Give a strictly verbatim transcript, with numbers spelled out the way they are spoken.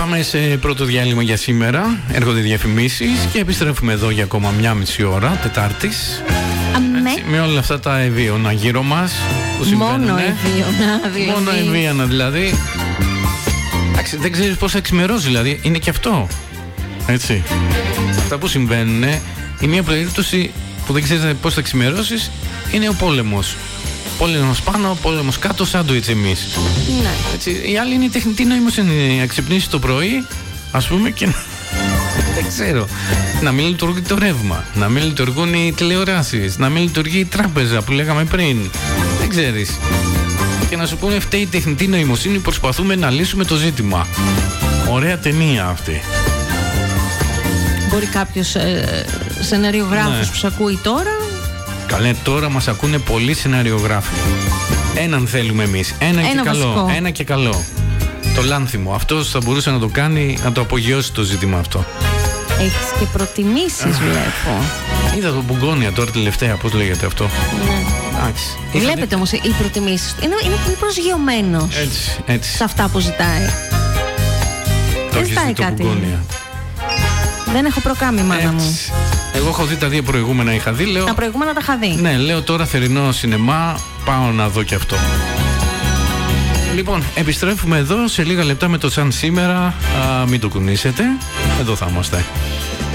Πάμε σε πρώτο διάλειμμα για σήμερα. Έρχονται διαφημίσεις και επιστρέφουμε εδώ για ακόμα μια μισή ώρα, Τετάρτης. Έτσι, με όλα αυτά τα ευίωνα γύρω μας που συμβαίνουν. Μόνο ευίωνα, δηλαδή. Μόνο ευίωνα, δηλαδή. Εντάξει, δεν ξέρεις πώς θα ξημερώσει, δηλαδή. Είναι και αυτό. Έτσι. Αυτά που συμβαίνουν, η μία περίπτωση που δεν ξέρεις πώς θα ξημερώσεις είναι ο πόλεμος. Πόλεμος πάνω, πόλεμος κάτω, σάντουιτς εμείς. Ναι. Έτσι, η άλλη είναι η τεχνητή νοημοσύνη. Να ξυπνήσει το πρωί, ας πούμε, και να... δεν ξέρω. Να μην λειτουργεί το ρεύμα, να μην λειτουργούν οι τηλεοράσεις, να μην λειτουργεί η τράπεζα που λέγαμε πριν. Δεν ξέρεις. Και να σου πούνε φταίει η τεχνητή νοημοσύνη, προσπαθούμε να λύσουμε το ζήτημα. Ωραία ταινία αυτή. Μπορεί κάποιος ε, σεναριογράφος, ναι, που σε ακούει τώρα. Καλέ, τώρα μας ακούνε πολλοί σεναριογράφοι. Έναν θέλουμε εμείς. Ένα, Ένα και βασικό. καλό. Ένα και καλό. Το Λάνθιμο. Αυτός θα μπορούσε να το κάνει, να το απογειώσει το ζήτημα αυτό. Έχεις και προτιμήσεις, βλέπω. Είδα το Μπουγκόνια τώρα τελευταία, πώς λέγεται αυτό. Ναι. Εντάξει. Βλέπετε Είχατε... όμως οι προτιμήσεις του. Είναι, είναι πολύ προσγειωμένος. Έτσι, έτσι. Σε αυτά που ζητάει. Το Δεν ζητάει το κάτι. Μπουγκόνια. Δεν έχω προκάμει, μάνα Έτσι. μου. Εγώ έχω δει τα δύο προηγούμενα, είχα δει. Λέω... Τα προηγούμενα τα είχα δει. Ναι, λέω τώρα θερινό σινεμά, πάω να δω και αυτό. Λοιπόν, επιστρέφουμε εδώ σε λίγα λεπτά με το Σαν Σήμερα. Α, μην το κουνήσετε. Εδώ θα είμαστε.